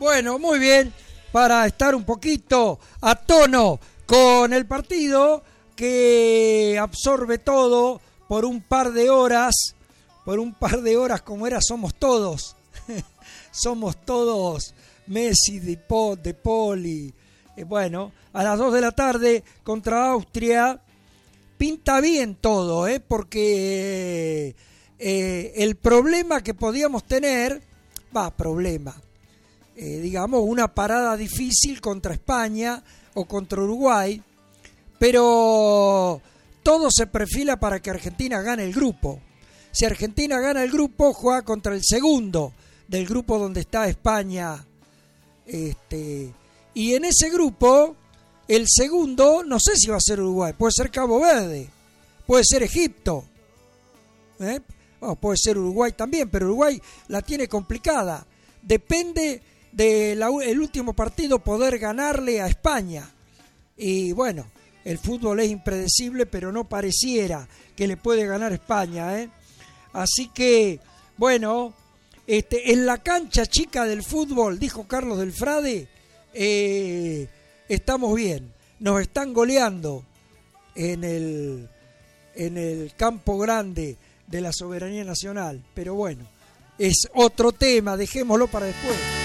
Bueno, muy bien, para estar un poquito a tono con el partido que absorbe todo por un par de horas como era, somos todos, somos todos Messi, De Paul y bueno, a las 2 de la tarde contra Austria. Pinta bien todo, porque el problema que podíamos tener, digamos una parada difícil contra España o contra Uruguay, pero todo se perfila para que Argentina gane el grupo. Si Argentina gana el grupo, juega contra el segundo del grupo donde está España. Y en ese grupo, el segundo, no sé si va a ser Uruguay, puede ser Cabo Verde, puede ser Egipto, puede ser Uruguay también, pero Uruguay la tiene complicada. Depende del último partido poder ganarle a España. Y bueno, el fútbol es impredecible, pero no pareciera que le puede ganar España, Así que, bueno, en la cancha chica del fútbol, dijo Carlos del Frade, estamos bien. Nos están goleando en el campo grande de la soberanía nacional. Pero bueno, es otro tema, dejémoslo para después.